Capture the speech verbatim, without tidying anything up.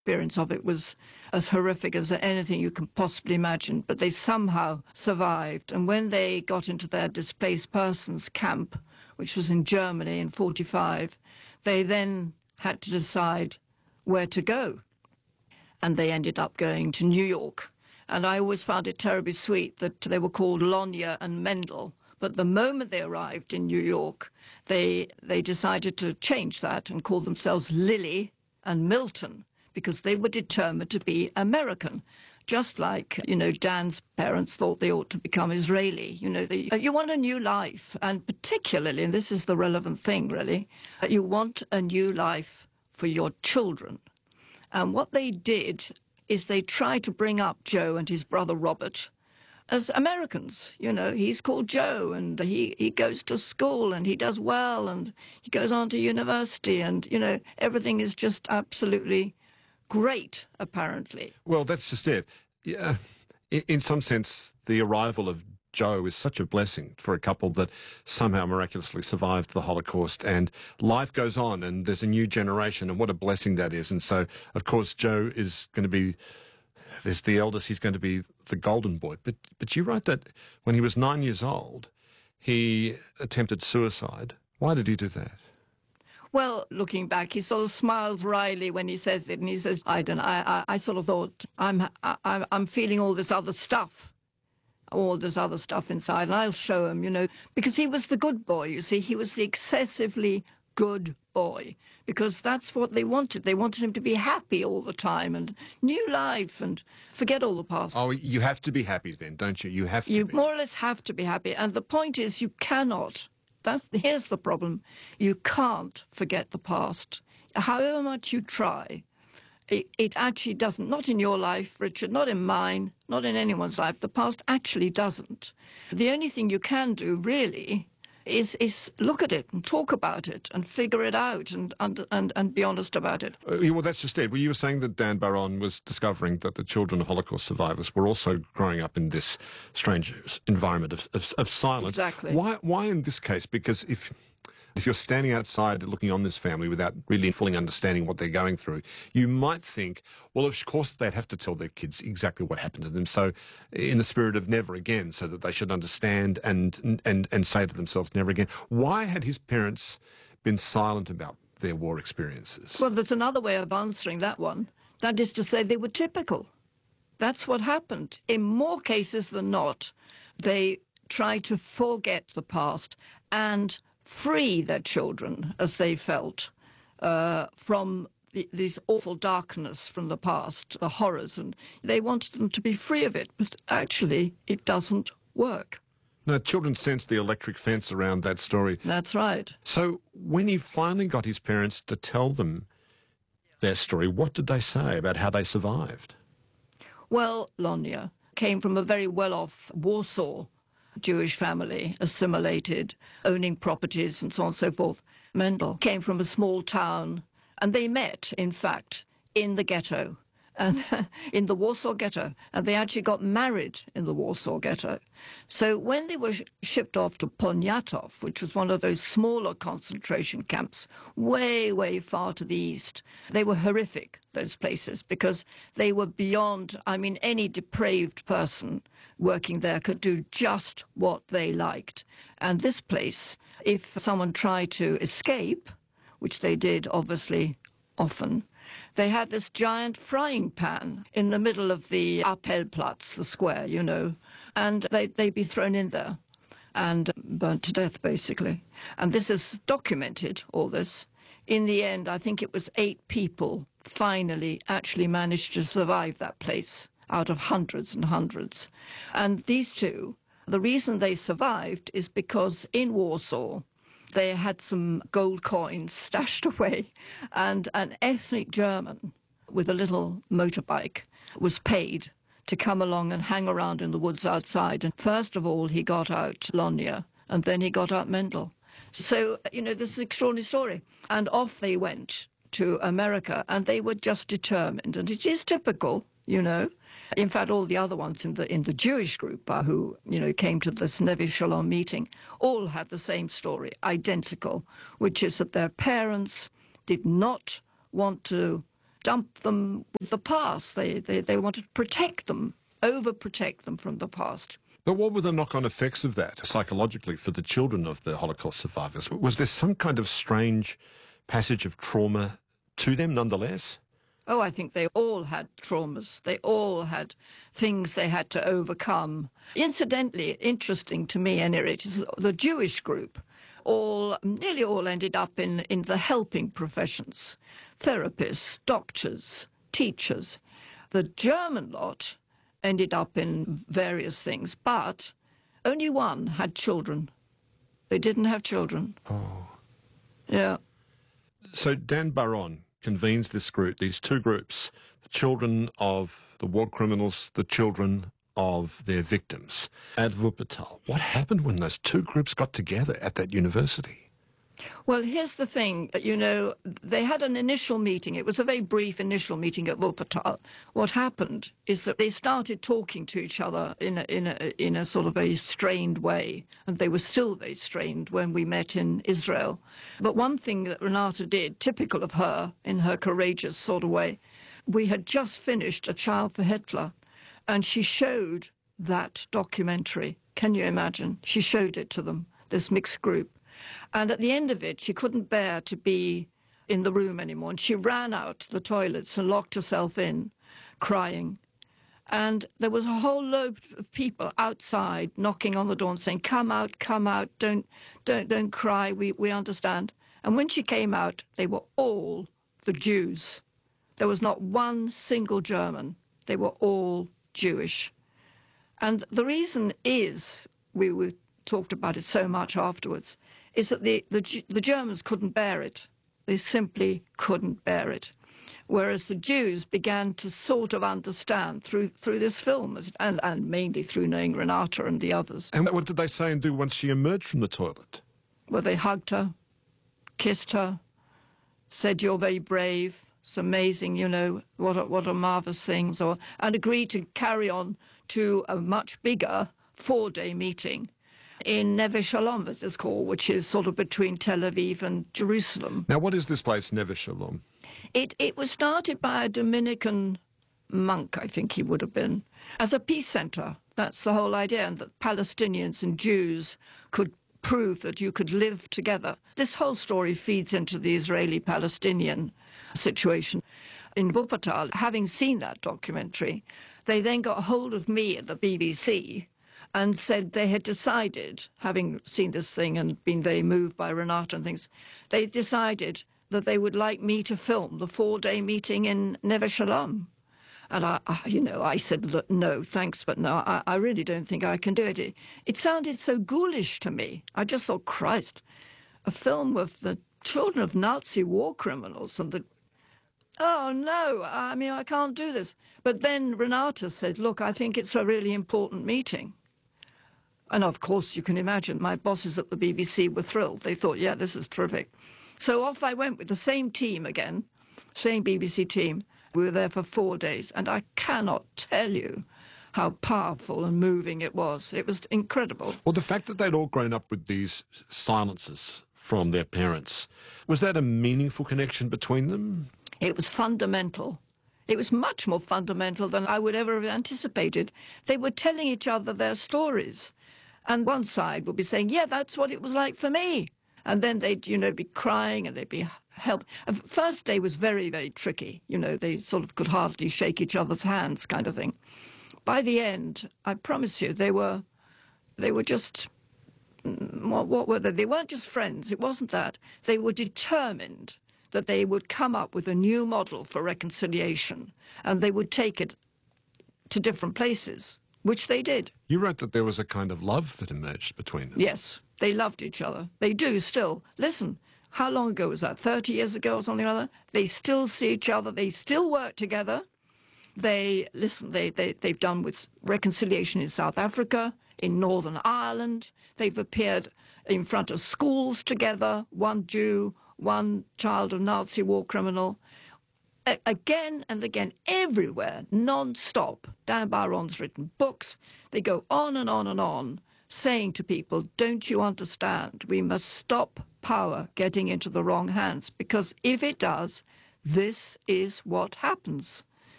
experience of it was as horrific as anything you can possibly imagine, but they somehow survived. And when they got into their displaced persons camp, which was in Germany in forty-five, they then had to decide where to go. And they ended up going to New York. And I always found it terribly sweet that they were called Lonya and Mendel. But the moment they arrived in New York, they, they decided to change that and call themselves Lily and Milton, because they were determined to be American, just like, you know, Dan's parents thought they ought to become Israeli. You know, they, you want a new life, and particularly, and this is the relevant thing, really, you want a new life for your children. And what they did is they tried to bring up Joe and his brother Robert as Americans. You know, he's called Joe, and he, he goes to school, and he does well, and he goes on to university, and, you know, everything is just absolutely great, apparently. Well, that's just it. Yeah, in, in some sense, the arrival of Joe is such a blessing for a couple that somehow miraculously survived the Holocaust, and life goes on, and there's a new generation, and what a blessing that is. And so, of course, Joe is going to be, there's the eldest, he's going to be the golden boy. But, but you wrote that when he was nine years old, he attempted suicide. Why did he do that? Well, looking back, he sort of smiles wryly when he says it, and he says, I don't know, I, I, I sort of thought, I'm, I, I'm feeling all this other stuff, all this other stuff inside, and I'll show him, you know, because he was the good boy, you see, he was the excessively good boy, because that's what they wanted. They wanted him to be happy all the time, and new life, and forget all the past. Oh, you have to be happy then, don't you? You have to You be. more or less have to be happy, and the point is you cannot. That's, here's the problem. You can't forget the past. However much you try, it, it actually doesn't. Not in your life, Richard, not in mine, not in anyone's life. The past actually doesn't. The only thing you can do, really, is is look at it and talk about it and figure it out and and, and, and be honest about it. Uh, well, that's just it. Well, you were saying that Dan Baron was discovering that the children of Holocaust survivors were also growing up in this strange environment of, of, of silence. Exactly. Why, why in this case? Because if... If you're standing outside looking on this family without really fully understanding what they're going through, you might think, well, of course they'd have to tell their kids exactly what happened to them. So in the spirit of never again, so that they should understand and, and, and say to themselves, never again. Why had his parents been silent about their war experiences? Well, there's another way of answering that one. That is to say they were typical. That's what happened. In more cases than not, they tried to forget the past and free their children, as they felt, uh, from the, this awful darkness from the past, the horrors, and they wanted them to be free of it. But actually, it doesn't work. No, children sense the electric fence around that story. That's right. So when he finally got his parents to tell them their story, what did they say about how they survived? Well, Lonya came from a very well-off Warsaw Jewish family, assimilated, owning properties and so on and so forth. Mendel came from a small town, and they met, in fact, in the ghetto, and in the Warsaw Ghetto, and they actually got married in the Warsaw Ghetto. So when they were sh shipped off to Poniatów, which was one of those smaller concentration camps, way, way far to the east, they were horrific, those places, because they were beyond, I mean, any depraved person working there could do just what they liked. And this place, if someone tried to escape, which they did obviously often, they had this giant frying pan in the middle of the Appellplatz, the square, you know, and they, they'd be thrown in there and burnt to death, basically. And this is documented, all this. In the end, I think it was eight people finally actually managed to survive that place out of hundreds and hundreds. And these two, the reason they survived is because in Warsaw, they had some gold coins stashed away, and an ethnic German with a little motorbike was paid to come along and hang around in the woods outside. And first of all, he got out Lonya, and then he got out Mendel. So, you know, this is an extraordinary story. And off they went to America, and they were just determined. And it is typical, you know. In fact, all the other ones in the in the Jewish group uh, who, you know, came to this Neve Shalom meeting all had the same story, identical, which is that their parents did not want to dump them with the past. They, they, they wanted to protect them, overprotect them from the past. But what were the knock-on effects of that psychologically for the children of the Holocaust survivors? Was there some kind of strange passage of trauma to them nonetheless? Oh, I think they all had traumas. They all had things they had to overcome. Incidentally, interesting to me, anyway, is the Jewish group all, nearly all ended up in, in the helping professions. Therapists, doctors, teachers. The German lot ended up in various things, but only one had children. They didn't have children. Oh. Yeah. So Dan Baron convenes this group, these two groups, the children of the war criminals, the children of their victims at Wuppertal. What happened when those two groups got together at that university? Well, here's the thing, you know, they had an initial meeting. It was a very brief initial meeting at Wuppertal. What happened is that they started talking to each other in a, in a, in a sort of a strained way, and they were still very strained when we met in Israel. But one thing that Renata did, typical of her, in her courageous sort of way, we had just finished A Child for Hitler, and she showed that documentary. Can you imagine? She showed it to them, this mixed group. And at the end of it, she couldn't bear to be in the room anymore. And she ran out to the toilets and locked herself in, crying. And there was a whole load of people outside knocking on the door and saying, come out, come out, don't, don't, don't cry, we, we understand. And when she came out, they were all the Jews. There was not one single German. They were all Jewish. And the reason is, we were talked about it so much afterwards, is that the, the, the Germans couldn't bear it. They simply couldn't bear it. Whereas the Jews began to sort of understand through through this film, and, and mainly through knowing Renata and the others. And what did they say and do once she emerged from the toilet? Well, they hugged her, kissed her, said, you're very brave, it's amazing, you know, what a, what a marvellous thing, or, and agreed to carry on to a much bigger four-day meeting in Neve Shalom, as it's called, which is sort of between Tel Aviv and Jerusalem. Now, what is this place, Neve Shalom? It, it was started by a Dominican monk, I think he would have been, as a peace centre. That's the whole idea, and that Palestinians and Jews could prove that you could live together. This whole story feeds into the Israeli-Palestinian situation. In Wuppertal, having seen that documentary, they then got hold of me at the B B C and said they had decided, having seen this thing and been very moved by Renata and things, they decided that they would like me to film the four-day meeting in Neve Shalom. And, I, I, you know, I said, look, no, thanks, but no, I, I really don't think I can do it. it. It sounded so ghoulish to me. I just thought, Christ, a film with the children of Nazi war criminals and the... Oh, no, I mean, I can't do this. But then Renata said, look, I think it's a really important meeting. And of course, you can imagine, my bosses at the B B C were thrilled. They thought, yeah, this is terrific. So off I went with the same team again, same B B C team. We were there for four days, and I cannot tell you how powerful and moving it was. It was incredible. Well, the fact that they'd all grown up with these silences from their parents, was that a meaningful connection between them? It was fundamental. It was much more fundamental than I would ever have anticipated. They were telling each other their stories. And one side would be saying, yeah, that's what it was like for me. And then they'd, you know, be crying and they'd be help. First day was very, very tricky. You know, they sort of could hardly shake each other's hands kind of thing. By the end, I promise you, they were, they were just, what, what were they? They weren't just friends. It wasn't that. They were determined that they would come up with a new model for reconciliation and they would take it to different places, which they did. You wrote that there was a kind of love that emerged between them. Yes, they loved each other. They do still. Listen, how long ago was that? thirty years ago or something like that? They still see each other. They still work together. They, listen, they, they, they've done with reconciliation in South Africa, in Northern Ireland. They've appeared in front of schools together, one Jew, one child of Nazi war criminal. A- again and again, everywhere, non-stop. Dan Baron's written books. They go on and on and on, saying to people, don't you understand? We must stop power getting into the wrong hands, because if it does, This is what happens.